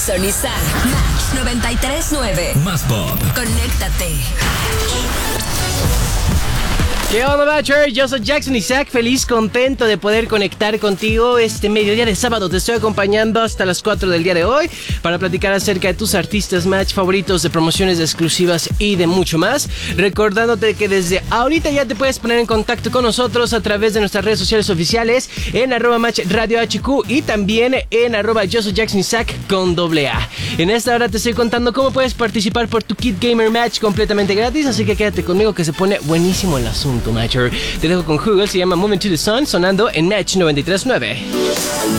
Soniza, Match 93.9. Más pop. Conéctate. ¿Qué onda, Matcher? Yo soy Jackson Isaac, feliz, contento de poder conectar contigo este mediodía de sábado. Te estoy acompañando hasta las 4 del día de hoy para platicar acerca de tus artistas Match favoritos, de promociones exclusivas y de mucho más. Recordándote que desde ahorita ya te puedes poner en contacto con nosotros a través de nuestras redes sociales oficiales en @Match Radio HQ y también en @Yo soy Jackson Isaac con AA. En esta hora te estoy contando cómo puedes participar por tu Kit Gamer Match completamente gratis, así que quédate conmigo que se pone buenísimo el asunto. Matcher. Te dejo con Google, se llama Moment to the Sun, sonando en Match 93.9.